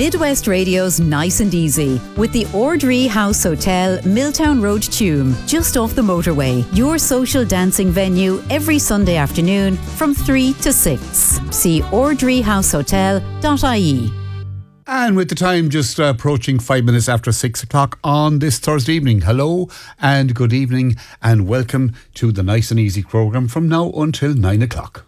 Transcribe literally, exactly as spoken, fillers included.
Midwest Radio's Nice and Easy with the Ordree House Hotel, Milltown Road, Tuam, just off the motorway. Your social dancing venue every Sunday afternoon from three to six. See ordree house hotel dot I E. And with the time just uh, approaching five minutes after six o'clock on this Thursday evening, hello and good evening and welcome to the Nice and Easy programme from now until nine o'clock.